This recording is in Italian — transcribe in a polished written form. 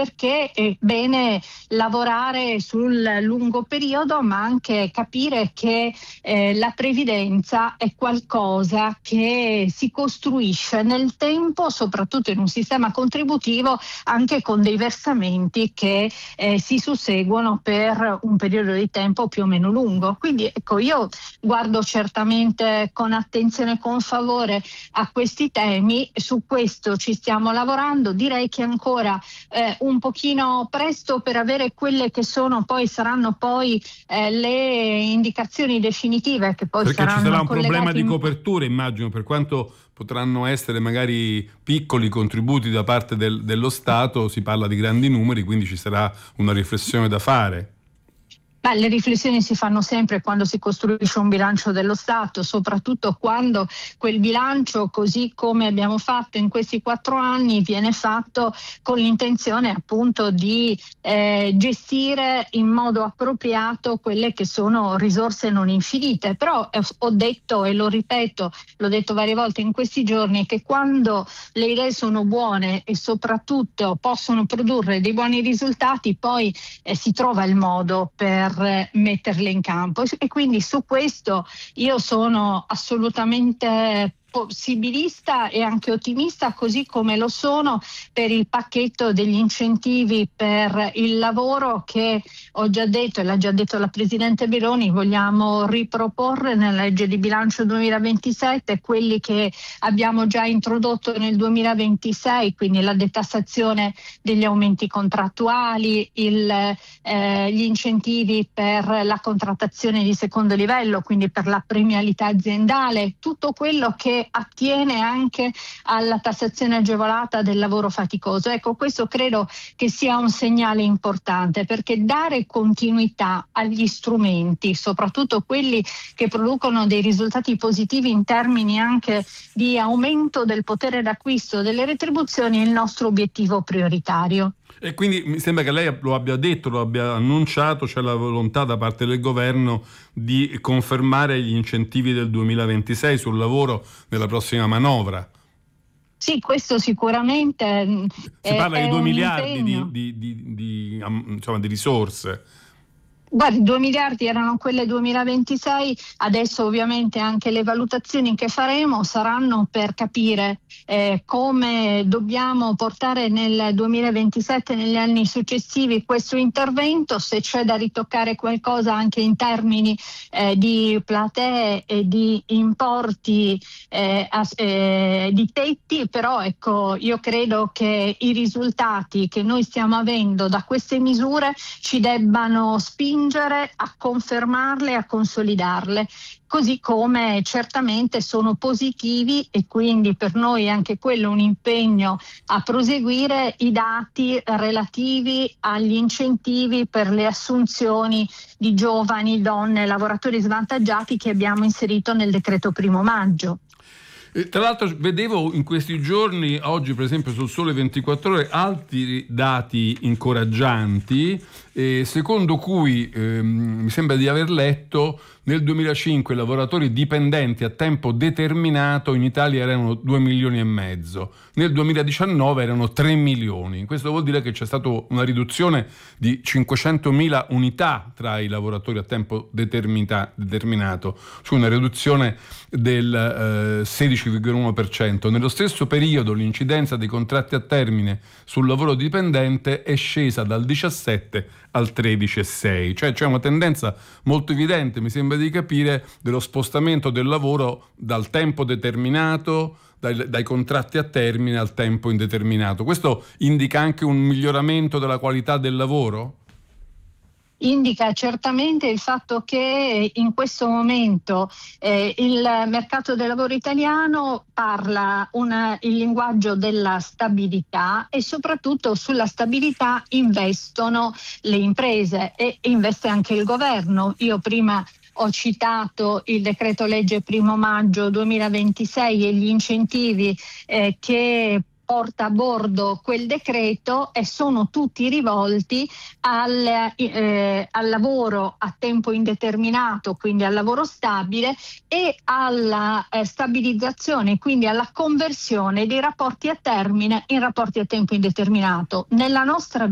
perché è bene lavorare sul lungo periodo, ma anche capire che la previdenza è qualcosa che si costruisce nel tempo, soprattutto in un sistema contributivo, anche con dei versamenti che si susseguono per un periodo di tempo più o meno lungo. Quindi ecco, io guardo certamente con attenzione e con favore a questi temi, su questo ci stiamo lavorando. Direi che è ancora un pochino presto per avere quelle che saranno poi le indicazioni definitive, che poi Perché ci sarà un collegate problema di copertura, immagino, per quanto potranno essere magari piccoli contributi da parte dello Stato, si parla di grandi numeri, quindi ci sarà una riflessione da fare. Le riflessioni si fanno sempre quando si costruisce un bilancio dello Stato, soprattutto quando quel bilancio, così come abbiamo fatto in questi 4 anni, viene fatto con l'intenzione appunto di gestire in modo appropriato quelle che sono risorse non infinite. Però ho detto, e lo ripeto, l'ho detto varie volte in questi giorni, che quando le idee sono buone e soprattutto possono produrre dei buoni risultati, poi si trova il modo per metterle in campo, e quindi su questo io sono assolutamente possibilista e anche ottimista, così come lo sono per il pacchetto degli incentivi per il lavoro che ho già detto, e l'ha già detto la Presidente Meloni, vogliamo riproporre nella legge di bilancio 2027, quelli che abbiamo già introdotto nel 2026, quindi la detassazione degli aumenti contrattuali, gli incentivi per la contrattazione di secondo livello, quindi per la premialità aziendale, tutto quello che attiene anche alla tassazione agevolata del lavoro faticoso. Ecco, questo credo che sia un segnale importante, perché dare continuità agli strumenti, soprattutto quelli che producono dei risultati positivi in termini anche di aumento del potere d'acquisto delle retribuzioni, è il nostro obiettivo prioritario. E quindi mi sembra che lei lo abbia detto, lo abbia annunciato, c'è la volontà da parte del governo di confermare gli incentivi del 2026 sul lavoro nella prossima manovra. Sì, questo sicuramente Si parla di è 2 un miliardi impegno. di risorse. Guardi, 2 miliardi erano quelle 2026, adesso ovviamente anche le valutazioni che faremo saranno per capire come dobbiamo portare nel 2027 e negli anni successivi questo intervento, se c'è da ritoccare qualcosa anche in termini di platee e di importi, di tetti, però ecco, io credo che i risultati che noi stiamo avendo da queste misure ci debbano spingere a confermarle, a consolidarle, così come certamente sono positivi, e quindi per noi anche quello un impegno a proseguire, i dati relativi agli incentivi per le assunzioni di giovani, donne, lavoratori svantaggiati che abbiamo inserito nel decreto 1° maggio. Tra l'altro vedevo in questi giorni, oggi per esempio sul Sole 24 Ore, altri dati incoraggianti, secondo cui mi sembra di aver letto nel 2005 i lavoratori dipendenti a tempo determinato in Italia erano 2,5 milioni, nel 2019 erano 3 milioni. Questo vuol dire che c'è stata una riduzione di 500.000 unità tra i lavoratori a tempo determinato, cioè una riduzione del 16,1%. Nello stesso periodo l'incidenza dei contratti a termine sul lavoro dipendente è scesa dal 17 al 13,6, cioè c'è una tendenza molto evidente, mi sembra di capire, dello spostamento del lavoro dal tempo determinato, dai contratti a termine al tempo indeterminato. Questo indica anche un miglioramento della qualità del lavoro? Indica certamente il fatto che in questo momento il mercato del lavoro italiano parla il linguaggio della stabilità, e soprattutto sulla stabilità investono le imprese e investe anche il governo. Io prima ho citato il decreto legge 1° maggio 2026 e gli incentivi che porta a bordo quel decreto, e sono tutti rivolti al lavoro a tempo indeterminato, quindi al lavoro stabile, e alla stabilizzazione, quindi alla conversione dei rapporti a termine in rapporti a tempo indeterminato. Nella nostra